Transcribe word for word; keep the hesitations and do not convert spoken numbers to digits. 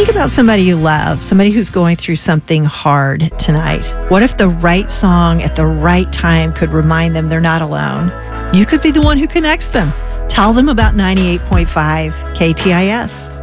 Think about somebody you love, somebody who's going through something hard tonight. What if the right song at the right time could remind them they're not alone? You could be the one who connects them. Tell them about ninety-eight point five K T I S.